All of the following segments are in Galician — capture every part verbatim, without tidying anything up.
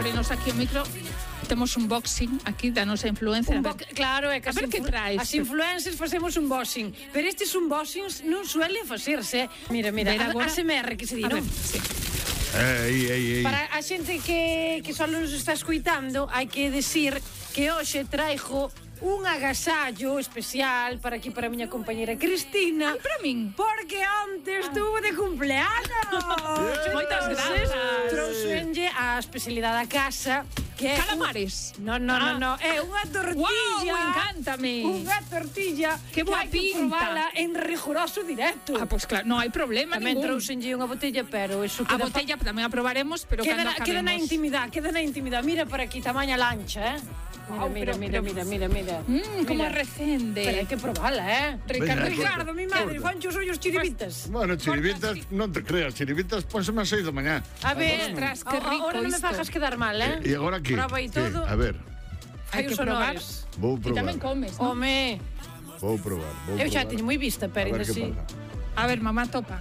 abrenos aquí o micro. Temos un boxing aquí da nosa influencer. Un bo claro, é que a ver que traes. As influencers facemos un boxing, pero estes un boxing non suelen facerse. Mira, mira, a, a S M R que se di, non? Sí. Ei, ei, ei. Para a xente que, que só nos está escuitando, hai que decir que hoxe traigo un agasallo especial para aquí para a miña compañera Cristina. Ai, para min. Porque antes estuvo de cumpleanos. Moitas grazas. Trouxenlle a especialidade da casa, que é calamares. Un... No, no, ah. no, no, é unha tortilla. Wow, encántame. Unha tortilla. Que boa que hai que pinta. provala en riguroso directo. Ah, pois pues claro, non hai problema Tamén ningún. trouxenlle unha botella, pero eso a queda botella pa... tamén a probaremos, pero queda, cando queda na acabemos. intimidade, queda na intimidade. Mira por aquí, tamaña lancha, eh? Mira, Wow, mira, pero, mira, pero... mira, mira, mira. Mmm, como Mira. recende. Pero hai que probala, eh? Ricardo, Veña, Ricardo, mi madre, corta. fancho os ollos chiribitas. Bueno, chiribitas, non te creas, chiribitas pónseme a seis da mañá. A ver, Ostras, que a- rico ahora non me isto. fajas quedar mal, eh? E agora que? Proba aí Que? todo. A ver, Hai Hai os que probar. honores. vou Ti probar. tamén comes, non? Home, Vou probar, vou eu xa probar. teño moi vista, A pero ver ainda que así. pasa. A ver, mamá, topa.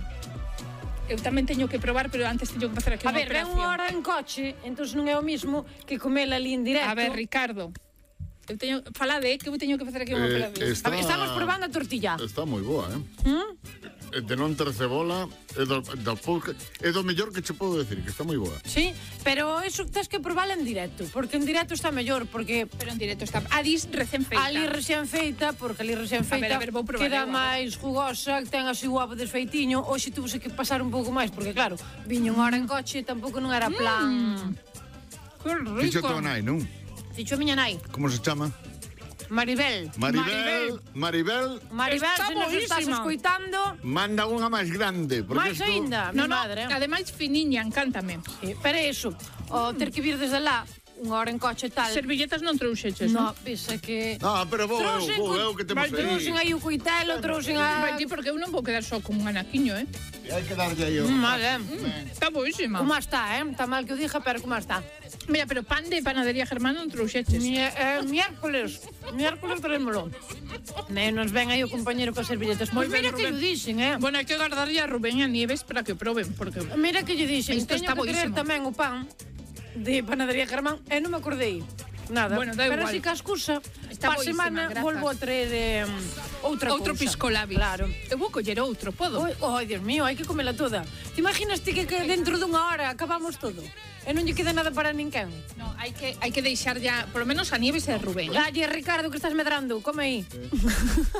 Eu tamén teño que probar, pero antes teño que facer aquí A unha ver, ven operación. unha hora en coche, entón non é o mismo que comela ali en directo. A ver, Ricardo. Eu teño falade, eh, que eu teño que facer aquí unha Eh, operación. está- A ver, estamos probando a tortilla. Está moi boa, eh? ¿Mm? De non ter cebola, é do, do, pouco, é do mellor que che podo decir, que está moi boa. Sí, pero eso tens que probala en directo, porque en directo está mellor, porque Pero en directo está. Adis recén feita. ali recién feita, porque ali recién A ver, feita a ver, vou probar queda eu, a ver. máis jugosa, ten así guapo desfeitiño. Hoxe tuvose que pasar un pouco máis, porque claro, viño unha hora en coche, tampouco non era plan. Que Fixo rico. tua nai, non? Dixo a miña nai, Como se chama? Maribel. Maribel, Maribel, Maribel, Está se nos estás boísima. escoitando, manda unha máis grande, porque máis isto... aínda, No, mi no, madre. ademais finiña, encántame. Sí, pero iso, o ter que vir desde lá, unha hora en coche e tal. Servilletas non trouxeches, No, non? pensa que... Ah, pero vou eu, Trouxen vou cu- eu que temos Vale, trouxen aí. aí o coitelo, trouxen a... Vai ti, porque eu non vou quedar só con un anaquiño, eh? E hai que darlle aí o... Mm, vale. Está boísima. Como está, eh? Está mal que o diga, pero como está? Mira, pero pan de panadería Germán non trouxeches. Mi, eh, miércoles, miércoles traémolo. Ne, nos ven aí o compañero con servilletas. Pois Moi ben, mira que Rubén. lle dixen, eh? Bueno, hai que guardarlle a Rubén e a Nieves para que proben, porque... Mira que lle dixen, Isto teño está que querer boísimo. tamén o pan de panadería Germán e non me acordei. Nada. Bueno, da pero igual. así que a excusa, Está pa boísima, semana grazas. volvo a traer eh, outra Outro cousa. piscolabis. Claro. Eu vou coller outro, podo? Oi, oh, Dios mío, hai que comela toda. Te imaginas ti que, que dentro dunha hora acabamos todo? E non lle queda nada para ninguén? No, hai que hai que deixar ya, por lo menos a Nieves e a Rubén. Dalle, Ricardo, que estás medrando, come aí.